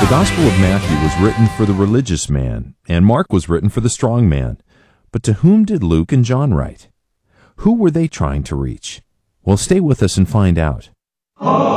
The Gospel of Matthew was written for the religious man, and Mark was written for the strong man. But to whom did Luke and John write? Who were they trying to reach? Well, stay with us and find out.